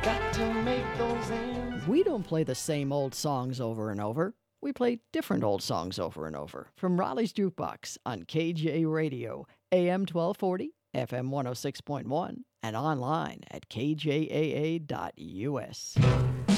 Got to make those ends. We don't play the same old songs over and over. We play different old songs over and over. From Raleigh's Jukebox on KJ Radio, AM 1240, FM 106.1, and online at kjaa.us.